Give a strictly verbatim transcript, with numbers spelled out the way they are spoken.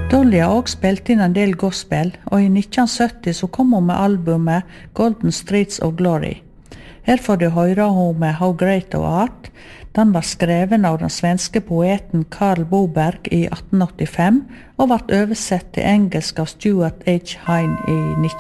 Dolly har også spilt inn en del gospel, og i nitten sytti så kom hun med albumet Golden Streets of Glory. Her får du høre hun med How Great Thou Art. Den var skreven av den svenske poeten Karl Boberg i atten åttifem, og ble oversett til engelsk av Stuart H. Hine i nitten